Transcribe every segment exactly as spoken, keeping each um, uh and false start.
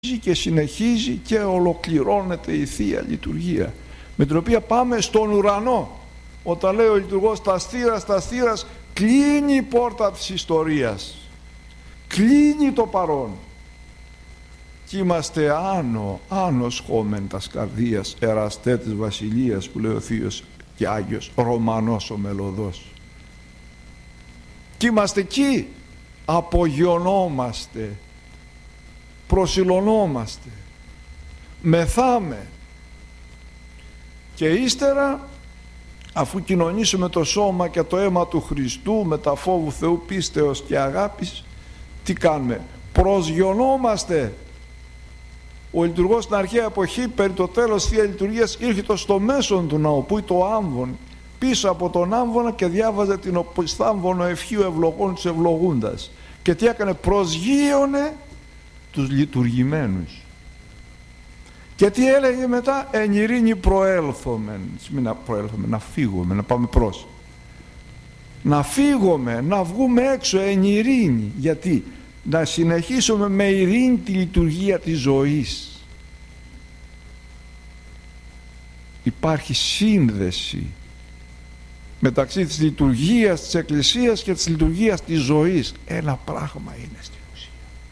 και συνεχίζει και ολοκληρώνεται η Θεία Λειτουργία, με την οποία πάμε στον ουρανό. Όταν λέει ο λειτουργός τα στήρας, τα στήρας, κλείνει η πόρτα της ιστορίας, κλείνει το παρόν και είμαστε άνω, άνω σχόμεν τας καρδίας, εραστέ της βασιλείας, που λέει ο Θείος και Άγιος Ρωμανός ο Μελωδός. Και είμαστε εκεί, απογειωνόμαστε, προσιλωνόμαστε, μεθάμε και ύστερα, αφού κοινωνήσουμε το σώμα και το αίμα του Χριστού με τα φόβου Θεού, πίστεως και αγάπης, τι κάνουμε? Προσγειωνόμαστε. Ο λειτουργός στην αρχαία εποχή, περί το τέλος Θεία Λειτουργίας, ήρθε στο μέσον του ναού, που είναι το άμβον, πίσω από τον άμβονα, και διάβαζε την οπισθάμβονο ευχίου ευλογών τους ευλογούντας. Και τι έκανε? Προσγείωνε τους λειτουργημένους. Και τι έλεγε μετά? Εν ειρήνη προέλθομεν. Μην να προέλθουμε, να φύγουμε, να πάμε προς. Να φύγουμε, να βγούμε έξω εν ειρήνη. Γιατί? Να συνεχίσουμε με ειρήνη τη λειτουργία της ζωής. Υπάρχει σύνδεση μεταξύ της λειτουργίας της Εκκλησίας και της λειτουργίας της ζωής. Ένα πράγμα είναι στην ουσία.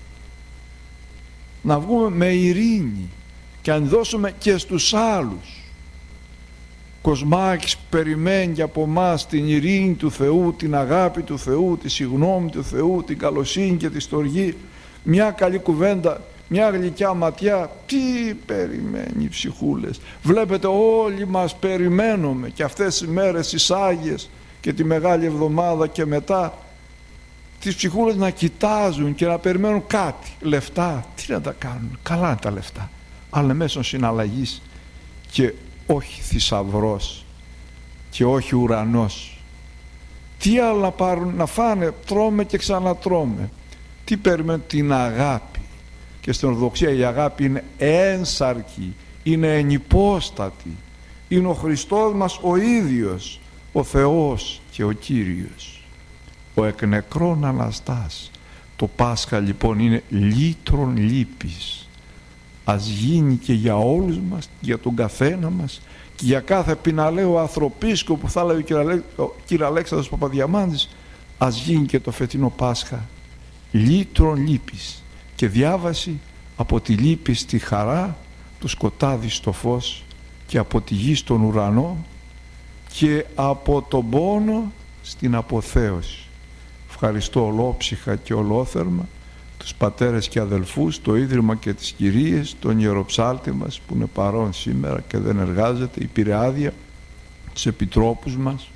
Να βγούμε με ειρήνη και αν δώσουμε και στους άλλους. Κοσμάκης περιμένει από μας την ειρήνη του Θεού, την αγάπη του Θεού, τη συγνώμη του Θεού, την καλοσύνη και τη στοργή. Μια καλή κουβέντα, μια γλυκιά ματιά, τι περιμένει οι ψυχούλες? Βλέπετε, όλοι μας περιμένουμε και αυτές τις μέρες τις Άγιες και τη Μεγάλη Εβδομάδα και μετά, τις ψυχούλες να κοιτάζουν και να περιμένουν κάτι. Λεφτά, τι να τα κάνουν? Καλά είναι τα λεφτά, αλλά μέσω συναλλαγής και όχι θησαυρός και όχι ουρανός. Τι άλλο να πάρουν? Να φάνε, τρώμε και ξανατρώμε. Τι περιμένουν? Την αγάπη. Και στην Ορθοδοξία η αγάπη είναι ένσαρκη, είναι ενυπόστατη. Είναι ο Χριστός μας ο ίδιος, ο Θεός και ο Κύριος, ο εκ νεκρών Αναστάς. Το Πάσχα λοιπόν είναι λύτρον λύπης. Ας γίνει και για όλους μας, για τον καθένα μας και για κάθε πιναλαίο ανθρωπίσκο, που θα λέει ο κύριος Αλέξανδρος Παπαδιαμάντης, ας γίνει και το φετινό Πάσχα λύτρον λύπης και διάβαση από τη λύπη στη χαρά, το σκοτάδι στο φως και από τη γη στον ουρανό και από τον πόνο στην αποθέωση. Ευχαριστώ ολόψυχα και ολόθερμα τους πατέρες και αδελφούς, το Ίδρυμα και τις Κυρίες, τον Ιεροψάλτη μας που είναι παρόν σήμερα και δεν εργάζεται, η Πειραάδια, τους επιτρόπους μας,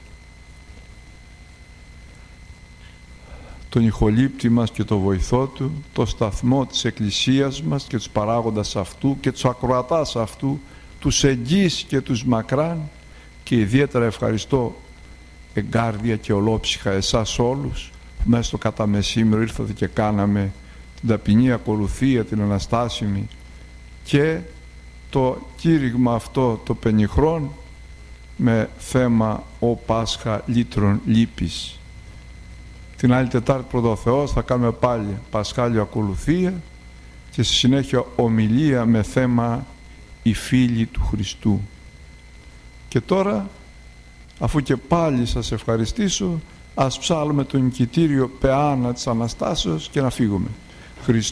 τον ηχολήπτη μας και το βοηθό του, το σταθμό της Εκκλησίας μας και τους παράγοντας αυτού και τους ακροατάς αυτού, τους εγγύς και τους μακράν, και ιδιαίτερα ευχαριστώ εγκάρδια και ολόψυχα εσάς όλους που μέσα στο καταμεσήμερο ήρθατε και κάναμε την ταπεινή ακολουθία, την Αναστάσιμη, και το κήρυγμα αυτό το πενιχρόν με θέμα «Ο Πάσχα λύτρον λύπης». Την άλλη Τετάρτη πρώτα ο Θεός θα κάνουμε πάλι Πασχάλιο ακολουθία και στη συνέχεια ομιλία με θέμα «Οι φίλοι του Χριστού». Και τώρα, αφού και πάλι σας ευχαριστήσω, ας ψάλουμε το νικητήριο Πεάνα της Αναστάσεως και να φύγουμε. Χριστός